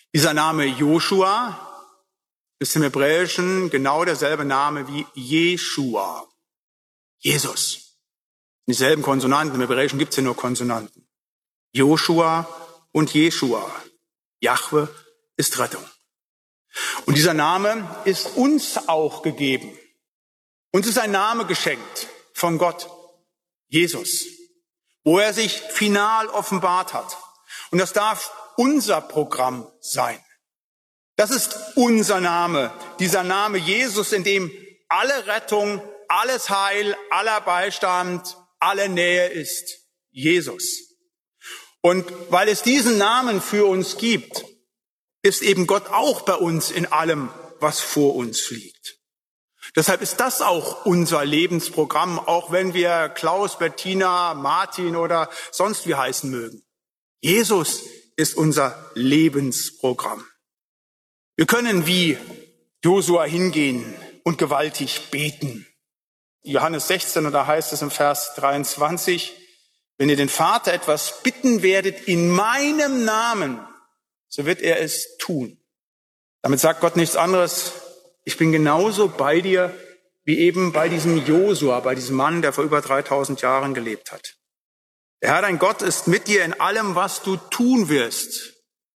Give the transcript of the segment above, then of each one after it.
Dieser Name Joshua ist im Hebräischen genau derselbe Name wie Jeschua, Jesus. Dieselben Konsonanten, im Hebräischen gibt es ja nur Konsonanten. Joshua und Jeschua. Jahwe ist Rettung. Und dieser Name ist uns auch gegeben. Uns ist ein Name geschenkt von Gott, Jesus, wo er sich final offenbart hat. Und das darf unser Programm sein. Das ist unser Name, dieser Name Jesus, in dem alle Rettung, alles Heil, aller Beistand, alle Nähe ist. Jesus. Und weil es diesen Namen für uns gibt, ist eben Gott auch bei uns in allem, was vor uns liegt. Deshalb ist das auch unser Lebensprogramm, auch wenn wir Klaus, Bettina, Martin oder sonst wie heißen mögen. Jesus ist unser Lebensprogramm. Wir können wie Josua hingehen und gewaltig beten. Johannes 16, und da heißt es im Vers 23, wenn ihr den Vater etwas bitten werdet in meinem Namen, so wird er es tun. Damit sagt Gott nichts anderes. Ich bin genauso bei dir wie eben bei diesem Josua, bei diesem Mann, der vor über 3000 Jahren gelebt hat. Der Herr, dein Gott, ist mit dir in allem, was du tun wirst.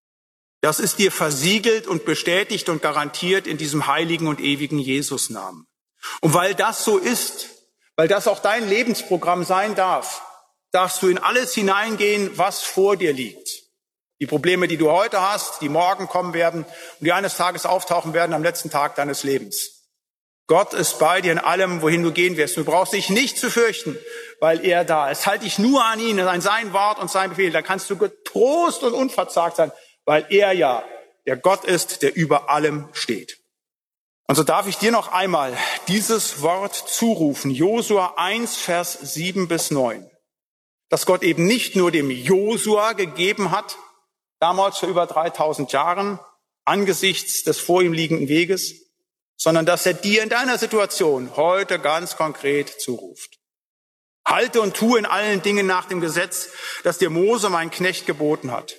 Das ist dir versiegelt und bestätigt und garantiert in diesem heiligen und ewigen Jesus-Namen. Und weil das so ist, weil das auch dein Lebensprogramm sein darf, darfst du in alles hineingehen, was vor dir liegt. Die Probleme, die du heute hast, die morgen kommen werden und die eines Tages auftauchen werden am letzten Tag deines Lebens. Gott ist bei dir in allem, wohin du gehen wirst. Du brauchst dich nicht zu fürchten, weil er da ist. Halte dich nur an ihn, an sein Wort und sein Befehl. Da kannst du getrost und unverzagt sein, weil er ja der Gott ist, der über allem steht. Und so darf ich dir noch einmal dieses Wort zurufen. Josua 1, Vers 7 bis 9. Dass Gott eben nicht nur dem Josua gegeben hat, damals vor über 3000 Jahren, angesichts des vor ihm liegenden Weges, sondern dass er dir in deiner Situation heute ganz konkret zuruft. Halte und tue in allen Dingen nach dem Gesetz, das dir Mose, mein Knecht, geboten hat.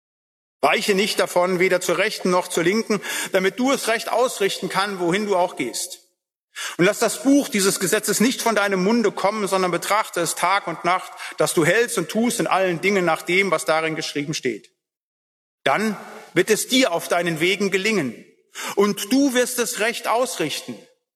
Weiche nicht davon, weder zur Rechten noch zur Linken, damit du es recht ausrichten kannst, wohin du auch gehst. Und lass das Buch dieses Gesetzes nicht von deinem Munde kommen, sondern betrachte es Tag und Nacht, dass du hältst und tust in allen Dingen nach dem, was darin geschrieben steht. Dann wird es dir auf deinen Wegen gelingen und du wirst es recht ausrichten.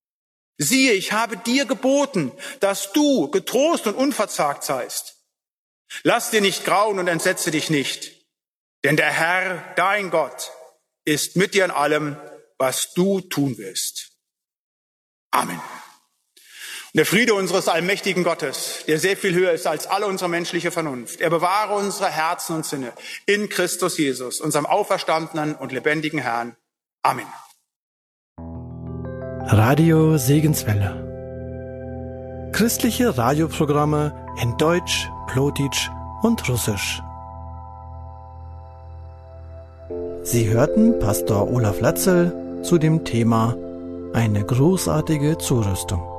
Siehe, ich habe dir geboten, dass du getrost und unverzagt seist. Lass dir nicht grauen und entsetze dich nicht, denn der Herr, dein Gott, ist mit dir in allem, was du tun wirst. Amen. Und der Friede unseres allmächtigen Gottes, der sehr viel höher ist als alle unsere menschliche Vernunft, er bewahre unsere Herzen und Sinne in Christus Jesus, unserem auferstandenen und lebendigen Herrn. Amen. Radio Segenswelle. Christliche Radioprogramme in Deutsch, Plotitsch und Russisch. Sie hörten Pastor Olaf Latzel zu dem Thema Eine großartige Zurüstung.